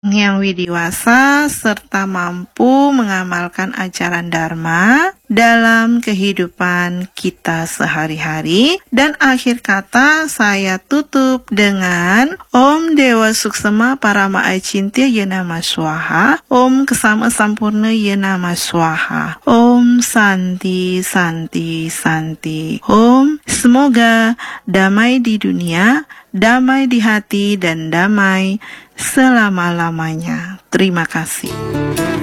yang widiwasa serta mampu mengamalkan ajaran Dharma dalam kehidupan kita sehari-hari. Dan akhir kata saya tutup dengan Om Dewa Suksema Parama Acintya Yenama Swaha, Om Kesama Sampurna Yenama Swaha, Om Santi Santi Santi. Om, semoga damai di dunia, damai di hati, dan damai selama-lamanya. Terima kasih.